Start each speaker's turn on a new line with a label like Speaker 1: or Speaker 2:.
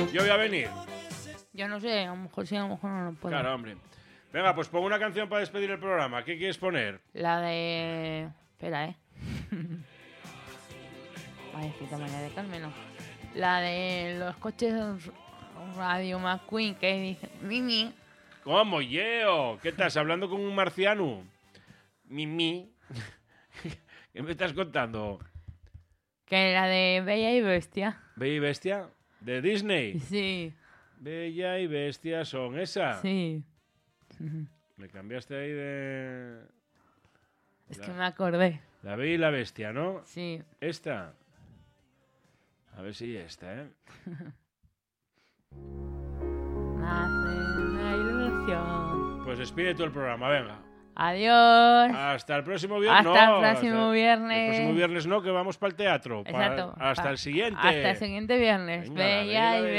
Speaker 1: Yo voy a venir.
Speaker 2: Yo no sé, a lo mejor sí, a lo mejor no puedo.
Speaker 1: Claro, hombre. Venga, pues pon una canción para despedir el programa. ¿Qué quieres poner?
Speaker 2: La de... Espera, Ay, qué tamaño de Carmelo. La de los coches Radio McQueen que dice Mimi.
Speaker 1: ¿Cómo, Yeo? ¿Qué estás hablando con un marciano? Mimi. ¿Qué me estás contando?
Speaker 2: Que la de Bella y Bestia.
Speaker 1: ¿Bella y Bestia? ¿De Disney?
Speaker 2: Sí.
Speaker 1: Bella y Bestia son esa.
Speaker 2: Sí.
Speaker 1: Me cambiaste ahí de...
Speaker 2: Es que me acordé.
Speaker 1: La Bella y la Bestia, ¿no?
Speaker 2: Sí.
Speaker 1: Esta. A ver si esta,
Speaker 2: Nace una ilusión.
Speaker 1: Pues despide tú el programa, venga.
Speaker 2: Adiós.
Speaker 1: Hasta el próximo viernes.
Speaker 2: Hasta el próximo viernes.
Speaker 1: El próximo viernes no, que vamos para el teatro.
Speaker 2: Exacto.
Speaker 1: Hasta el siguiente.
Speaker 2: Hasta el siguiente viernes.
Speaker 1: Venga,
Speaker 2: Bella y
Speaker 1: Bestia.